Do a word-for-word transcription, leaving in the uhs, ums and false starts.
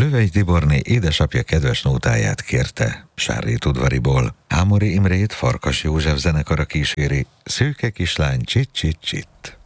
Bővei Tiborné édesapja kedves nótáját kérte Sárrét udvariból. Hámori Imrét Farkas József zenekara kíséri, Szőke kislány csit-csit-csit.